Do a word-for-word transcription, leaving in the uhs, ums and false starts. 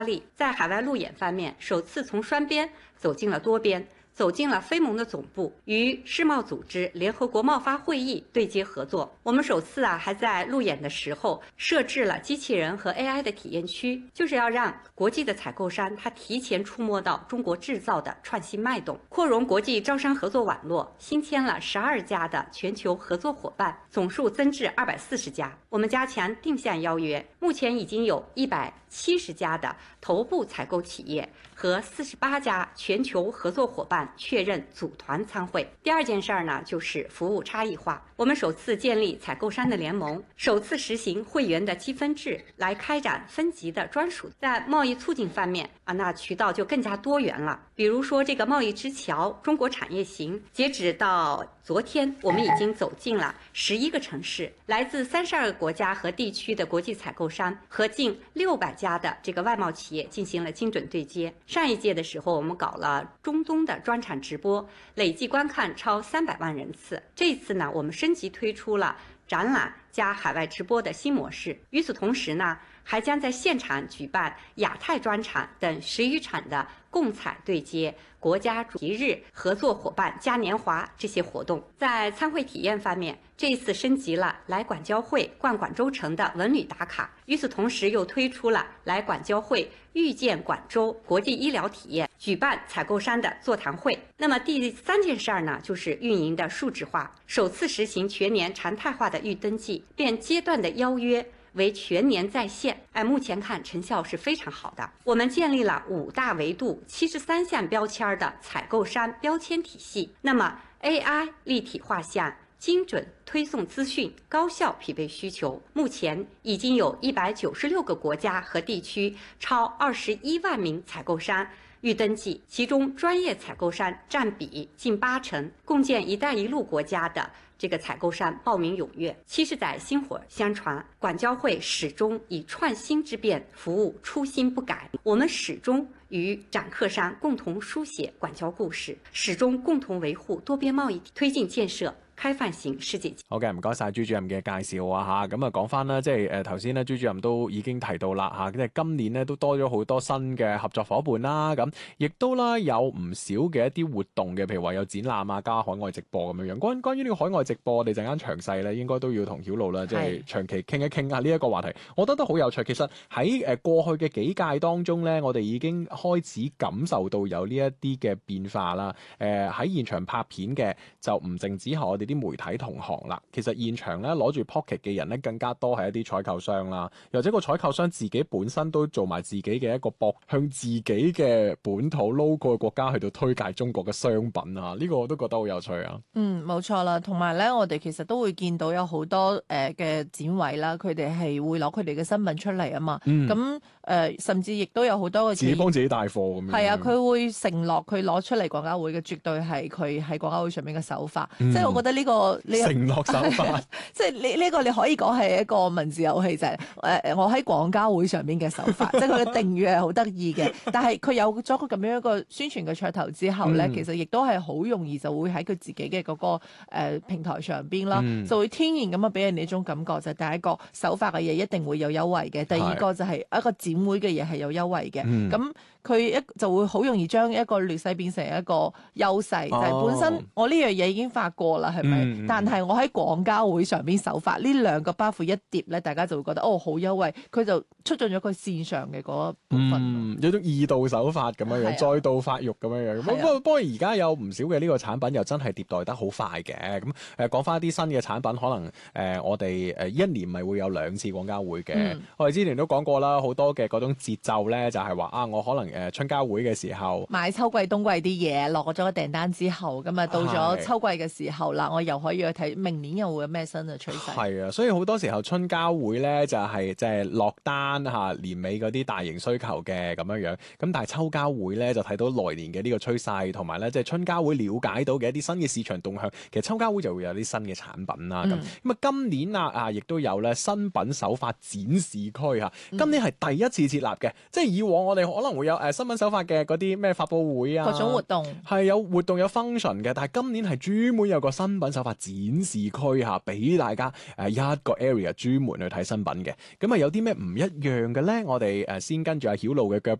力。在海外路演方面，首次从双边走进了多边。走进了非盟的总部，与世贸组织、联合国贸发会议对接合作。我们首次啊，还在路演的时候设置了机器人和 A I 的体验区，就是要让国际的采购商他提前触摸到中国制造的创新脉动。扩容国际招商合作网络，新签了十二家的全球合作伙伴，总数增至二百四十家。我们加强定向邀约，目前已经有一百七十家的头部采购企业和四十八家全球合作伙伴确认组团参会。第二件事儿呢，就是服务差异化。我们首次建立采购商的联盟，首次实行会员的积分制，来开展分级的专属。在贸易促进方面啊，那渠道就更加多元了。比如说这个贸易之桥中国产业行，截止到昨天，我们已经走进了十一个城市，来自三十二个国家和地区的国际采购商和近六百家的这个外贸企业进行了精准对接。上一届的时候，我们搞了中东的专场直播，累计观看超三百万人次。这次呢，我们升级推出了展览加海外直播的新模式。与此同时呢，还将在现场举办亚太专场等十余场的共采对接、国家主题日、合作伙伴嘉年华这些活动。在参会体验方面，这一次升级了来广交会逛广州城的文旅打卡。与此同时，又推出了来广交会遇见广州国际医疗体验，举办采购商的座谈会。那么第三件事儿呢，就是运营的数字化，首次实行全年常态化的预登记，变阶段的邀约为全年在线。哎，目前看成效是非常好的。我们建立了五大维度、七十三项标签的采购商标签体系。那么 A I 立体画像、精准推送资讯，高效匹配需求。目前已经有一百九十六个国家和地区，超二十一万名采购商预登记，其中专业采购商占比近八成，共建“一带一路”国家的这个采购商报名踊跃。七十载薪火相传，广交会始终以创新之变服务初心不改。我们始终与展客商共同书写广交故事，始終共同維護多邊貿易，推進建設開放型世界。 好嘅，唔該晒朱主任嘅介紹啊嚇。咁啊講翻啦，即係誒頭先咧，朱主任都已經提到啦嚇，即係今年咧都多咗好多新嘅合作伙伴啦。咁亦都啦有唔少嘅一啲活動嘅，譬如話有展覽啊，加海外直播咁樣樣。關關於呢個海外直播，我哋陣間詳細咧應該都要同曉露啦，即係長期傾一傾下呢一個話題。我覺得都好有趣。其實喺誒過去嘅幾屆當中咧，我哋已經開始感受到有呢一啲嘅變化啦。誒、呃、喺現場拍片嘅就唔淨止係我哋啲媒體同行啦，其實現場咧攞住 Pocket 嘅人咧更加多係一啲採購商啦，又或者個採購商自己本身都做埋自己嘅一個博，向自己嘅本土 local 嘅國家去到推介中國嘅商品啊，呢、這個我都覺得好有趣啊。 嗯，冇錯啦，同埋咧，我哋其實都會見到有好多誒嘅展位啦，佢哋係會攞佢哋嘅新品出嚟啊嘛。咁、嗯、誒、呃，甚至亦都有好多個自己幫自己帶貨咁樣。 係啊，佢會承諾佢攞出嚟廣交會嘅，絕對係佢喺廣交會上面嘅手法。嗯、即係我覺得呢、這個。 承諾手法， 即係呢呢個你可以講係一個文字遊戲，就係、是、誒我喺廣交會上邊嘅手法，即係佢嘅定語係好得意嘅。但係佢有咗個咁樣一個宣傳嘅噱頭之後咧、嗯，其實亦都係好容易就會喺佢自己嘅嗰、那個誒、呃、平台上邊啦、嗯，就會天然咁啊俾人哋一種感覺，就係、是、第一個手法嘅嘢一定會有優惠嘅，第二個就係一個展會嘅嘢係有優惠嘅。咁、嗯佢一就會好容易將一個劣勢變成一個優勢，哦、就係、是、本身我呢樣嘢已經發過啦，係咪、嗯？但係我喺廣交會上邊首發呢兩個包袱一疊咧，大家就會覺得哦好優惠，佢就促進咗佢線上嘅嗰部分。 嗯，有種二度手法咁樣樣，再度發育咁樣樣。不過不過而家有唔少嘅呢個產品又真係迭代得好快嘅。咁誒講翻一啲新嘅產品，可能誒、呃、我哋誒一年咪會有兩次廣交會嘅、嗯。我哋之前都講過啦，好多嘅嗰種節奏咧，就係、是、話啊，我可能。誒春交會嘅時候買秋季冬季啲嘢落咗個訂單之後，咁啊到咗秋季嘅時候啦，我又可以去睇明年又會有咩新嘅趨勢。 係啊，所以好多時候春交會咧就係即係落單嚇年尾嗰啲大型需求嘅咁樣樣。咁但係秋交會咧就睇到來年嘅呢個趨勢，同埋咧即係春交會了解到嘅一啲新嘅市場動向。其實秋交會就會有啲新嘅產品啦。咁咁啊今年啊啊亦都有咧新品首發展示區嚇。今年係第一次設立嘅、嗯，即係以往我哋可能會有誒新品首發嘅嗰啲咩發佈會啊， 各種活動係有活動有 function 嘅，但係今年係專門有個新品品手法展示區嚇，俾大家誒一個 area 專門去睇新品嘅。咁啊有啲咩唔一樣嘅咧？我哋誒先跟住阿曉露嘅腳